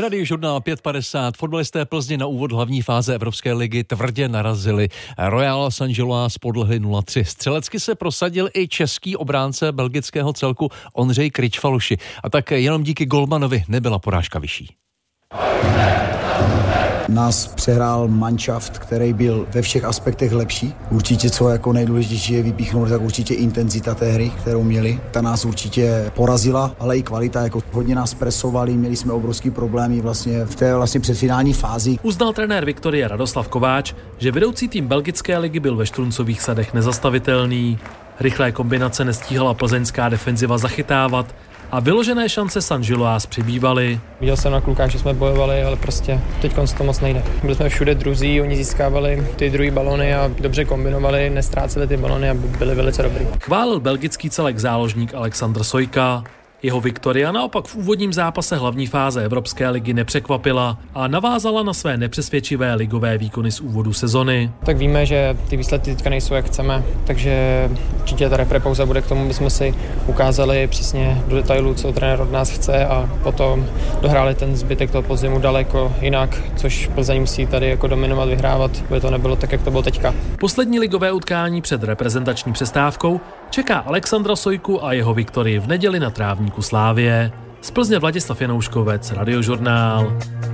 Radiožurnál 5:50. Fotbalisté Plzně na úvod hlavní fáze Evropské ligy tvrdě narazili. Royal Saint-Gilloise podlehli 0-3. Střelecky se prosadil i český obránce belgického celku Ondřej Kričfaluši. A tak jenom díky golmanovi nebyla porážka vyšší. Nás přehrál manšaft, který byl ve všech aspektech lepší. Určitě, co jako nejdůležitější je vypíchnout, tak určitě intenzita té hry, kterou měli. Ta nás určitě porazila, ale i kvalita, jako hodně nás presovali, měli jsme obrovský problémy vlastně v té předfinální fázi. Uznal trenér Viktorie Radoslav Kováč, že vedoucí tým belgické ligy byl ve Štruncových sadech nezastavitelný. Rychlé kombinace nestíhala plzeňská defenziva zachytávat a vyložené šance Saint-Gilloise přibývaly. Viděl jsem na klukách, že jsme bojovali, ale prostě teď to moc nejde. Byli jsme všude druzí, oni získávali ty druhý balony a dobře kombinovali, nestráceli ty balony a byli velice dobrý. Chválil belgický celek záložník Alexandr Sojka. Jeho Viktoria naopak v úvodním zápase hlavní fáze Evropské ligy nepřekvapila a navázala na své nepřesvědčivé ligové výkony z úvodu sezony. Tak víme, že ty výsledky teďka nejsou jak chceme, takže určitě ta reprepauza bude k tomu, aby jsme si ukázali přesně do detailů, co trenér od nás chce a potom dohráli ten zbytek toho podzimu daleko jinak, což Plzeň musí tady jako dominovat, vyhrávat, aby to nebylo tak, jak to bylo teďka. Poslední ligové utkání před reprezentační přestávkou čeká Alexandra Sojku a jeho Viktorii v neděli na trávníku Slavie. Z Plzně Vladislav Janouškovec, Radiožurnál.